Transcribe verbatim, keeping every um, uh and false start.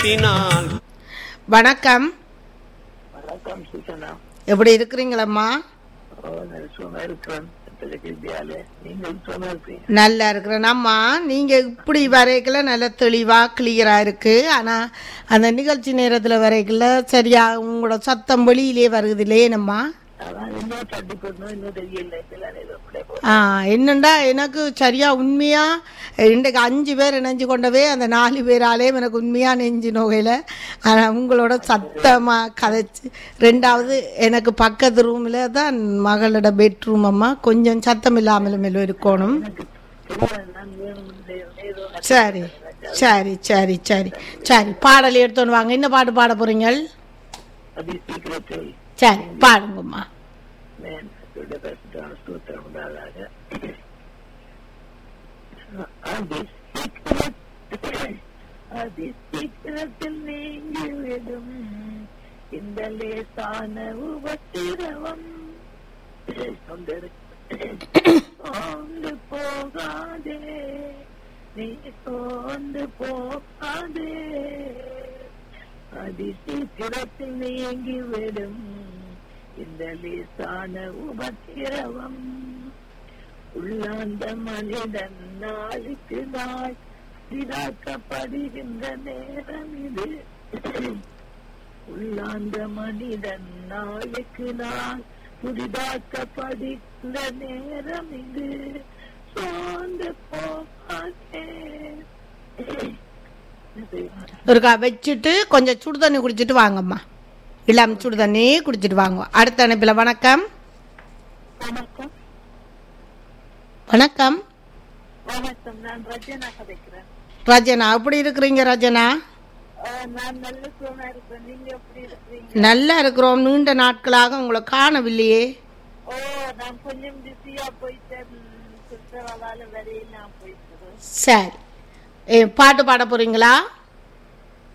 பேசினால். வணக்கம். வணக்கம் சுசனா. எப்படி இருக்கிறீங்களம்மா? நல்லா இருக்கிறேன் அம்மா. நீங்க இப்படி வரைக்கல நல்ல தெளிவா கிளியரா இருக்கு. ஆனா அந்த நிகழ்ச்சி நேரத்துல வரைக்கல சரியா உங்களோட சத்தம் வெளியிலே வருது இல்லையேனம்மா? என்னண்டா எனக்கு சரியா உண்மையா இன்றைக்கு அஞ்சு பேர் இணைஞ்சு கொண்டவே அந்த நாலு பேராலே எனக்கு உண்மையா நெஞ்சு நோகையில். ஆனால் உங்களோட சத்தமாக கதைச்சு ரெண்டாவது எனக்கு பக்கத்து ரூமில் தான் மகளோட பெட்ரூம் அம்மா கொஞ்சம் சத்தம் இல்லாமலும் இருக்கணும். சரி சரி சரி சரி சரி பாடல் எடுத்துன்னு வாங்க. என்ன பாட்டு பாட போறீங்க? சரி பாடுங்கம்மா. அதிசீக்கிரத்தில் நீங்கிவிடும் இந்த லேசான உபத்திரவம் சோர்ந்து போகாதே, நீ சோர்ந்து போகாதே. அதிசீக்கிரத்தில் நீங்கிவிடும் இந்த லேசான உபத்திரவம். உள்ளாந்த மனிதன் நாளுக்கு நாள் சிராக்கப்படுகின்ற நேரம் இது. உள்ளாந்த மனிதன் நாளுக்கு நாள் புதிதாக்கப்படுகின்ற நேரம் இது. சோர்ந்து போகாதே. ஒருக்கா வச்சுட்டு கொஞ்சம் சுடு தண்ணி குடிச்சிட்டு வாங்கம்மா. இளம் சுடு தண்ணி குடிச்சிட்டு வாங்க. அடுத்த அனுப்பில் வணக்கம். வணக்கம் வணக்கம் வணக்கம். நான் ரஜனா கதைக்கிறேன். ரஜனா எப்படி இருக்கிறீங்க ரஜனா? நான் நல்ல சுகமா இருக்கிறேன். நீங்க எப்படி இருக்கிறீங்க? நல்லா இருக்கிறோம். நீண்ட நாட்களாக உங்களை காணவில்லையே. ஓ, நான் கொஞ்சம் பிஸியா போயிட்டேன். சுற்றுலாவால வரையில் நான் போயிட்டு. சரி, பாட்டு பாட போறீங்களா?